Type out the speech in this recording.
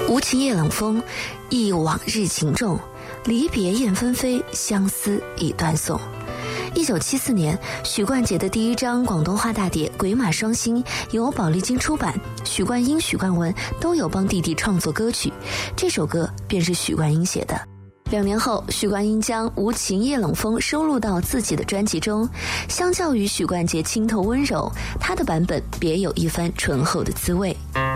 无情夜冷风，忆往日情重。离别燕纷飞，相思已断送。1974年，许冠杰的第一张广东话大碟《鬼马双星》由宝丽金出版，许冠英、许冠文都有帮弟弟创作歌曲，这首歌便是许冠英写的。2年后，许冠英将《无情夜冷风》收录到自己的专辑中。相较于许冠杰清透温柔，他的版本别有一番醇厚的滋味。